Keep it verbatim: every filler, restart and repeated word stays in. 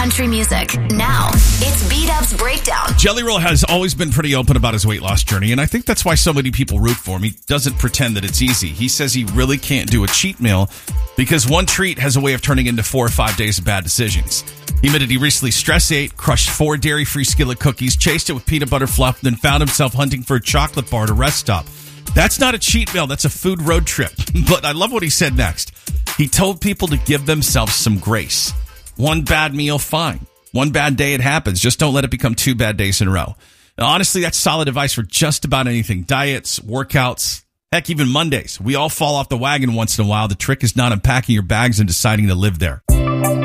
country music. Now, it's B-Dub's Breakdown. Jelly Roll has always been pretty open about his weight loss journey, and I think that's why so many people root for him. He doesn't pretend that it's easy. He says he really can't do a cheat meal because one treat has a way of turning into four or five days of bad decisions. He admitted he recently stress ate, crushed four dairy-free skillet cookies, chased it with peanut butter fluff, then found himself hunting for a chocolate bar at a rest stop. That's not a cheat meal. That's a food road trip. But I love what he said next. He told people to give themselves some grace. One bad meal, fine. One bad day, it happens. Just don't let it become two bad days in a row. Now, honestly, that's solid advice for just about anything. Diets, workouts, heck, even Mondays. We all fall off the wagon once in a while. The trick is not unpacking your bags and deciding to live there.